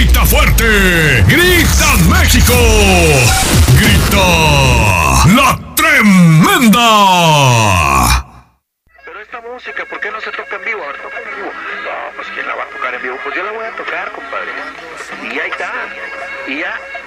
Grita fuerte, grita México, grita la tremenda. Pero esta música, ¿por qué no se toca en vivo? A ver, toca en vivo. No, pues ¿quién la va a tocar en vivo? Pues yo la voy a tocar, compadre. Y ahí está. Y ya.